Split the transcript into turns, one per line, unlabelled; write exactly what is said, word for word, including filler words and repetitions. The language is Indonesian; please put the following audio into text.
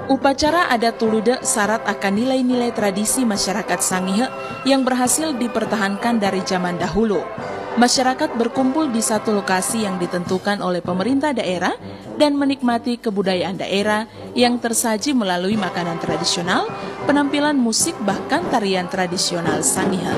Upacara adat Tulude syarat akan nilai-nilai tradisi masyarakat Sangihe yang berhasil dipertahankan dari zaman dahulu. Masyarakat berkumpul di satu lokasi yang ditentukan oleh pemerintah daerah dan menikmati kebudayaan daerah yang tersaji melalui makanan tradisional, penampilan musik bahkan tarian tradisional Sangihe.